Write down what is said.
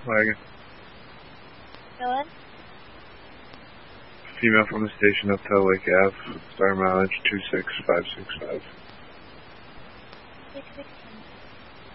Wagon. Go in. Female from the station up to Lake Ave. Star mileage 26565. 616.